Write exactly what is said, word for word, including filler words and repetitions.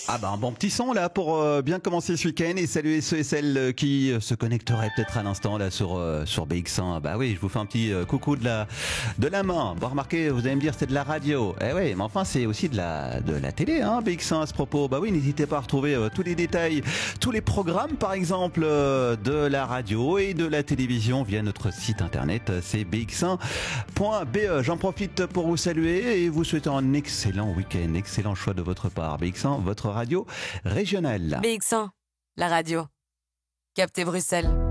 Ah bah un bon petit son là pour euh, bien commencer ce week-end et saluer ceux et celles qui euh, se connecteraient peut-être à l'instant là sur euh, sur B X cent. Bah oui, je vous fais un petit euh, coucou de la de la main. Bon remarquez, vous allez me dire c'est de la radio. Eh oui, mais enfin c'est aussi de la de la télé hein, B X cent à ce propos. Bah oui, n'hésitez pas à retrouver euh, tous les détails, tous les programmes par exemple euh, de la radio et de la télévision via notre site internet, c'est b x un point b e. J'en profite pour vous saluer et vous souhaiter un excellent week-end, excellent choix de votre part. B X cent, votre radio régionale. B X cent, la radio. Captez Bruxelles.